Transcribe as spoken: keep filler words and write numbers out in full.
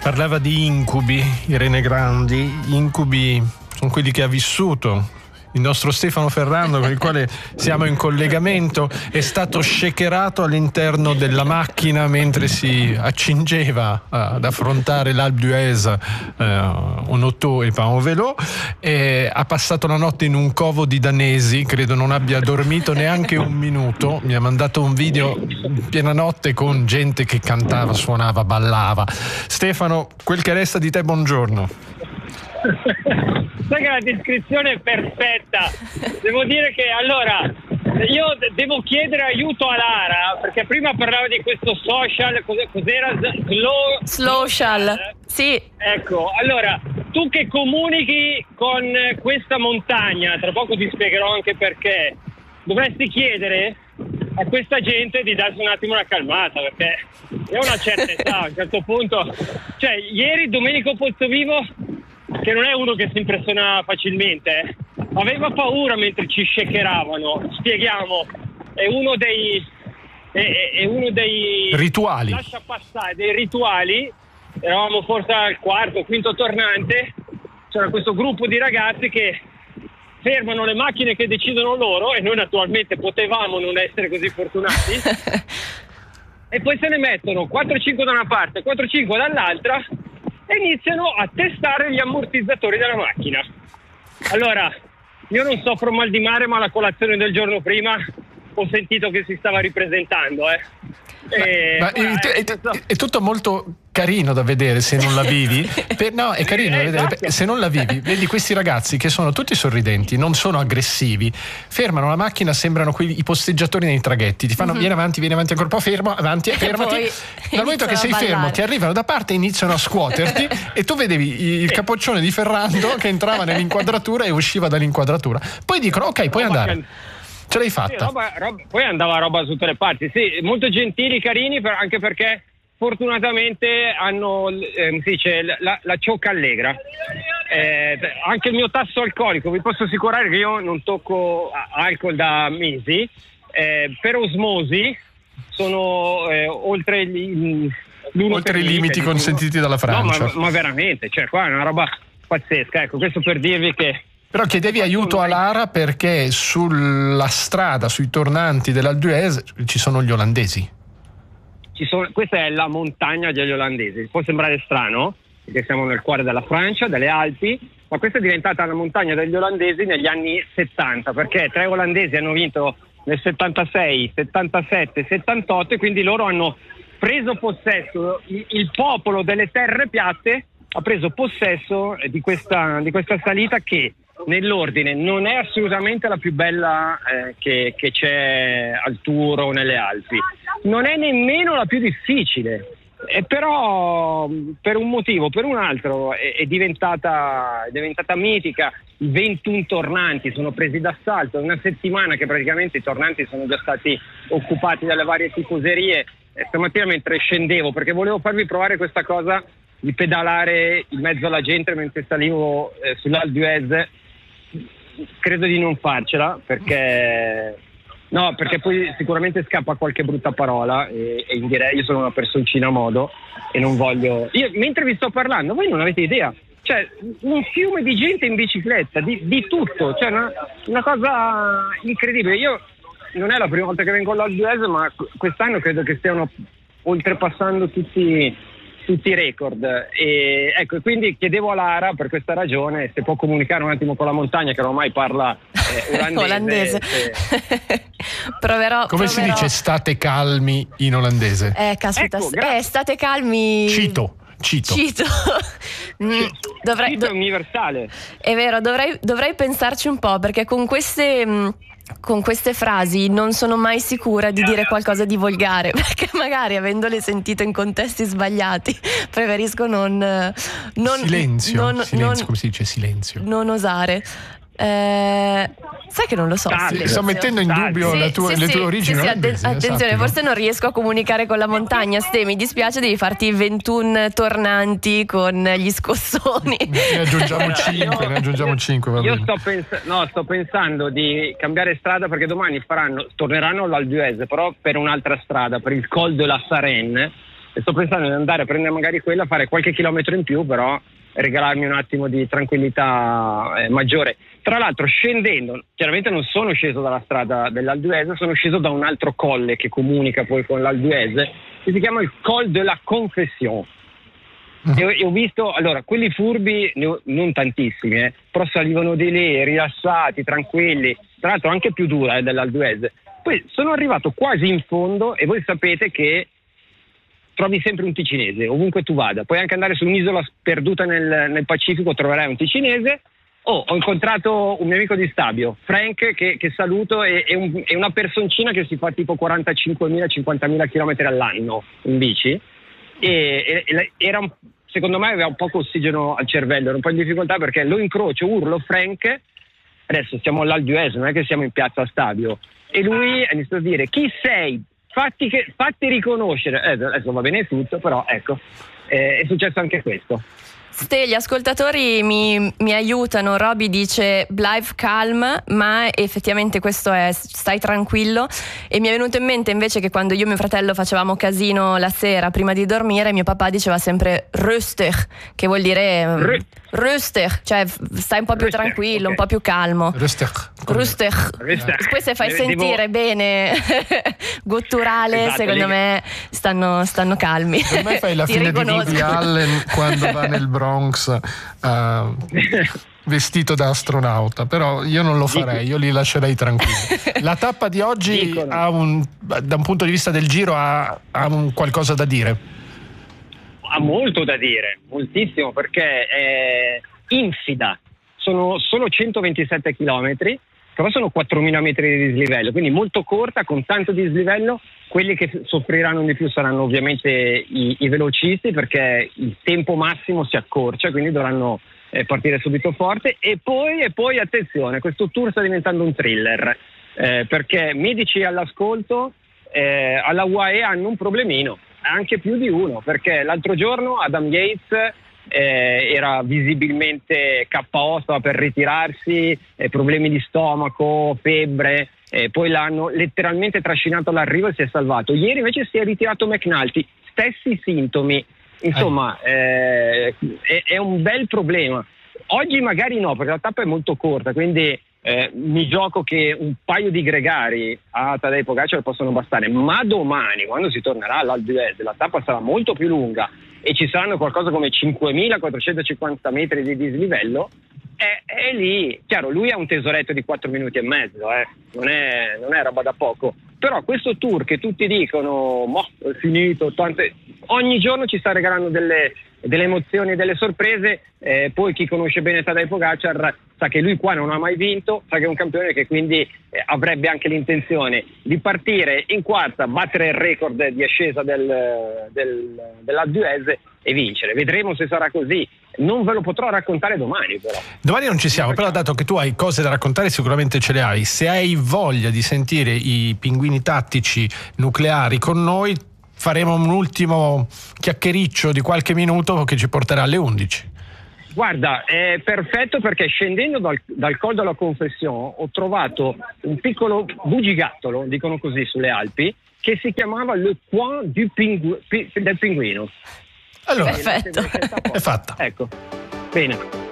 Parlava di incubi, Irene Grandi. Gli incubi sono quelli che ha vissuto il nostro Stefano Ferrando, con il quale siamo in collegamento. È stato shakerato all'interno della macchina mentre si accingeva ad affrontare l'Alpe d'Huez eh, en auto e pas en vélo, e ha passato la notte in un covo di danesi, credo non abbia dormito neanche un minuto. Mi ha mandato un video in piena notte con gente che cantava, suonava, ballava. Stefano, quel che resta di te, buongiorno. Sai che la descrizione è perfetta. Devo dire che allora io devo chiedere aiuto a Lara, perché prima parlava di questo social, cos'era? Slow Social, sì. Ecco, allora tu che comunichi con questa montagna, tra poco ti spiegherò anche perché, dovresti chiedere a questa gente di darsi un attimo una calmata, perché è una certa età, a un certo punto. Cioè, ieri Domenico Pozzovivo, che non è uno che si impressiona facilmente, eh, aveva paura mentre ci shakeravano. Spieghiamo, è uno dei è, è uno dei rituali, lascia passare, dei rituali. Eravamo forse al quarto, quinto tornante, c'era questo gruppo di ragazzi che fermano le macchine che decidono loro, e noi naturalmente potevamo non essere così fortunati. E poi se ne mettono quattro cinque da una parte, quattro cinque dall'altra, e iniziano a testare gli ammortizzatori della macchina. Allora, io non soffro mal di mare, ma la colazione del giorno prima ho sentito che si stava ripresentando, eh. E, ma, ma è, è, è tutto molto carino da vedere se non la vivi. Per, no, è carino da vedere se non la vivi. Vedi questi ragazzi che sono tutti sorridenti, non sono aggressivi, fermano la macchina, sembrano quei, i posteggiatori nei traghetti, ti fanno mm-hmm. vieni avanti, vieni avanti ancora un po', fermo, avanti, fermati. Dal momento che sei fermo ti arrivano da parte e iniziano a scuoterti e tu vedevi il capoccione di Ferrando che entrava nell'inquadratura e usciva dall'inquadratura. Poi dicono ok, puoi andare. Ce l'hai fatta. Sì, roba, roba, poi andava roba su tutte le parti, sì, molto gentili, carini, per, anche perché fortunatamente hanno, eh, si dice, la, la ciocca allegra. Eh, anche il mio tasso alcolico, vi posso assicurare che io non tocco alcol da mesi, eh, per osmosi sono eh, oltre gli, oltre i limiti consentiti dalla Francia. No, ma, ma veramente, cioè qua è una roba pazzesca, ecco, questo per dirvi che. Però chiedevi aiuto a Lara perché sulla strada, sui tornanti dell'Alpe d'Huez ci sono gli olandesi. Ci sono, questa è la montagna degli olandesi. Può sembrare strano, perché siamo nel cuore della Francia, delle Alpi, ma questa è diventata la montagna degli olandesi negli anni settanta, perché tre olandesi hanno vinto nel settantasei, settantasette, settantotto, e quindi loro hanno preso possesso, il, il popolo delle terre piatte ha preso possesso di questa, di questa salita che nell'ordine non è assolutamente la più bella eh, che, che c'è al Tour o nelle Alpi, non è nemmeno la più difficile, e però per un motivo, per un altro è, è diventata è diventata mitica. I ventuno tornanti sono presi d'assalto, è una settimana che praticamente i tornanti sono già stati occupati dalle varie tifoserie. E stamattina mentre scendevo, perché volevo farvi provare questa cosa di pedalare in mezzo alla gente mentre salivo eh, sull'Alpe d'Huez, credo di non farcela, perché no, perché poi sicuramente scappa qualche brutta parola, e, e in direi io sono una personcina a modo e non voglio. Io mentre vi sto parlando, voi non avete idea, cioè un fiume di gente in bicicletta, di, di tutto, cioè una, una cosa incredibile. Io non è la prima volta che vengo all'Alpe d'Huez, ma quest'anno credo che stiano oltrepassando tutti tutti i record, e ecco, quindi chiedevo a Lara per questa ragione se può comunicare un attimo con la montagna, che ormai parla eh, olandese, olandese. Se... proverò come proverò. si dice state calmi in olandese? Eh caspita, ecco, eh, state calmi. Cito Cito. Cito. mm, dovrei, Cito è universale. È vero, dovrei, dovrei pensarci un po', perché con queste mh, con queste frasi non sono mai sicura di dire qualcosa di volgare, perché magari avendole sentite in contesti sbagliati preferisco non, non silenzio, non, silenzio non, come si dice silenzio? Non osare. Eh, sai che non lo so. Sì, sto mettendo in dubbio sì, la tua, sì, le sì, tue origini. sì, sì, atten- olandesi, attenzione, sappilo. forse non riesco a comunicare con la montagna. Ste, mi dispiace, devi farti ventuno tornanti con gli scossoni. Ne aggiungiamo cinque, ne aggiungiamo cinque. Va Io bene. sto, pens- no, sto pensando di cambiare strada, perché domani faranno, torneranno all'Alpe d'Huez, però per un'altra strada, per il Col de la Sarenne, e sto pensando di andare a prendere magari quella, fare qualche chilometro in più, però regalarmi un attimo di tranquillità eh, maggiore. Tra l'altro, scendendo, chiaramente non sono sceso dalla strada dell'Alpe d'Huez, sono sceso da un altro colle che comunica poi con l'Alpe d'Huez, che si chiama il Col de la Confession. E ho, e ho visto, allora, quelli furbi, ne ho, non tantissimi, eh, però salivano di lì, rilassati, tranquilli, tra l'altro anche più dura eh, dell'Alpe d'Huez. Poi sono arrivato quasi in fondo e voi sapete che trovi sempre un ticinese, ovunque tu vada. Puoi anche andare su un'isola sperduta nel, nel Pacifico, troverai un ticinese. Oh, ho incontrato un mio amico di Stabio, Frank, che, che saluto, è, è, un, è una personcina che si fa tipo quarantacinquemila cinquantamila chilometri all'anno in bici, e, e era un, secondo me aveva un poco ossigeno al cervello, era un po' in difficoltà perché lo incrocio, urlo Frank, adesso siamo all'Alpe d'Huez, non è che siamo in piazza Stabio, e lui ha iniziato a dire: chi sei? Fatti, che, fatti riconoscere. Eh, adesso va bene tutto, però ecco, eh, è successo anche questo. Ste, gli ascoltatori mi, mi aiutano. Roby dice "Blijf calm", ma effettivamente questo è "stai tranquillo", e mi è venuto in mente invece che quando io e mio fratello facevamo casino la sera prima di dormire, mio papà diceva sempre "rustig", che vuol dire R- rustig, cioè stai un po' più rustig, tranquillo, okay. un po' più calmo. Rustig. Rustig. Rustig. Poi se fai Devo... sentire bene gutturale, esatto, secondo lì... me stanno, stanno calmi. Per me fai la Ti fine riconosco. di Woody Allen quando va nel Bronx uh, vestito da astronauta, però io non lo farei, io li lascerei tranquilli. La tappa di oggi ha un, da un punto di vista del giro ha, ha un qualcosa da dire? Ha molto da dire, moltissimo, perché è infida. Sono solo centoventisette chilometri, però sono quattromila metri di dislivello, quindi molto corta, con tanto dislivello. Quelli che soffriranno di più saranno ovviamente i, i velocisti, perché il tempo massimo si accorcia, quindi dovranno eh, partire subito forte. E poi, e poi attenzione, questo tour sta diventando un thriller, eh, perché medici all'ascolto eh, alla U A E hanno un problemino, anche più di uno, perché l'altro giorno Adam Yates Eh, era visibilmente K O, stava per ritirarsi, eh, problemi di stomaco, febbre, eh, poi l'hanno letteralmente trascinato all'arrivo e si è salvato. Ieri invece si è ritirato McNulty, stessi sintomi, insomma eh, è, è un bel problema. Oggi magari no, perché la tappa è molto corta, quindi eh, mi gioco che un paio di gregari a Tadej Pogačar possono bastare, ma domani, quando si tornerà all'Alpe d'Huez, la tappa sarà molto più lunga e ci saranno qualcosa come cinquemilaquattrocentocinquanta metri di dislivello, è, è lì. Chiaro, lui ha un tesoretto di quattro minuti e mezzo, eh. non, è, non è roba da poco, però questo tour che tutti dicono mo, è finito, tante... ogni giorno ci sta regalando delle, delle emozioni e delle sorprese. Eh, poi chi conosce bene Tadej Pogačar sa che lui qua non ha mai vinto, sa che è un campione che quindi eh, avrebbe anche l'intenzione di partire in quarta, battere il record di ascesa del, del, dell'Alpe d'Huez e vincere. Vedremo se sarà così. Non ve lo potrò raccontare domani, però. Domani non ci siamo, però dato che tu hai cose da raccontare sicuramente ce le hai. Se hai voglia di sentire i pinguini tattici nucleari con noi, faremo un ultimo chiacchiericcio di qualche minuto che ci porterà alle undici. Guarda, è perfetto, perché scendendo dal, dal Col de la Confession ho trovato un piccolo bugigattolo, dicono così sulle Alpi, che si chiamava Le Coin du pingu- pi- del Pinguino. Allora, perfetto. è fatta. Ecco, bene.